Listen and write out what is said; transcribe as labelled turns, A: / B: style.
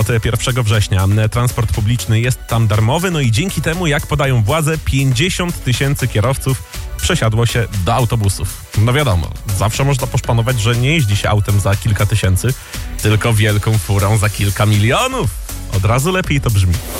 A: Od 1 września transport publiczny jest tam darmowy, no i dzięki temu, jak podają władze, 50 000 kierowców przesiadło się do autobusów. No wiadomo, zawsze można poszpanować, że nie jeździ się autem za kilka tysięcy, tylko wielką furą za kilka milionów. Od razu lepiej to brzmi.